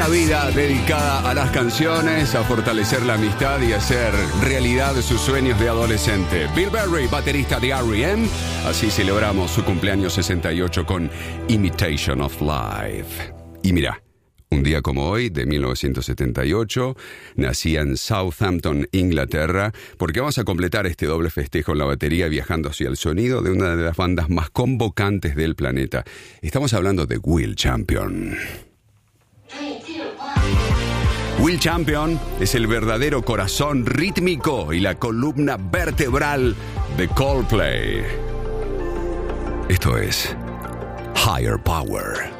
Una vida dedicada a las canciones, a fortalecer la amistad y a hacer realidad sus sueños de adolescente. Bill Berry, baterista de R.E.M. Así celebramos su cumpleaños 68 con Imitation of Life. Y mira, un día como hoy, de 1978, nacía en Southampton, Inglaterra, porque vamos a completar este doble festejo en la batería viajando hacia el sonido de una de las bandas más convocantes del planeta. Estamos hablando de Will Champion. Will Champion es el verdadero corazón rítmico y la columna vertebral de Coldplay. Esto es Higher Power.